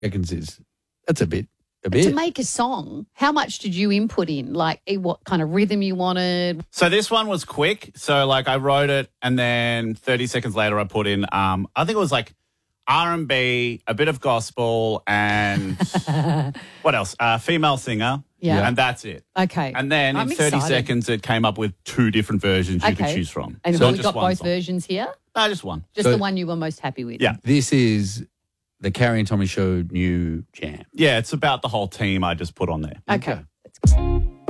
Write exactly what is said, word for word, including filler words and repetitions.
Seconds is, that's a bit, a But bit. to make a song, how much did you input in? Like eh, what kind of rhythm you wanted? So this one was quick. So like I wrote it and then thirty seconds later I put in, um, I think it was like R and B, a bit of gospel and what else? Uh, female singer. Yeah. And that's it. Okay. And then I'm in thirty excited. seconds it came up with two different versions you Okay. could choose from. And So have we just got one both song. versions here? No, just one. Just So- the one you were most happy with? Yeah. This is the Carrie and Tommy Show new jam. Yeah, it's about the whole team I just put on there. Okay. Let's go.